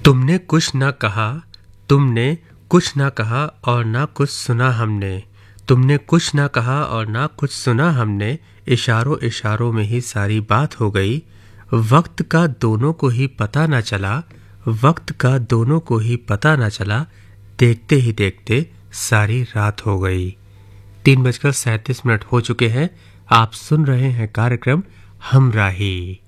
तुमने कुछ ना कहा, तुमने कुछ ना कहा और ना कुछ सुना हमने। तुमने कुछ ना कहा और ना कुछ सुना हमने। इशारों इशारों में ही सारी बात हो गई। वक्त का दोनों को ही पता ना चला। वक्त का दोनों को ही पता ना चला। देखते ही देखते सारी रात हो गई। 3:37 हो चुके हैं। आप सुन रहे हैं कार्यक्रम हमराही।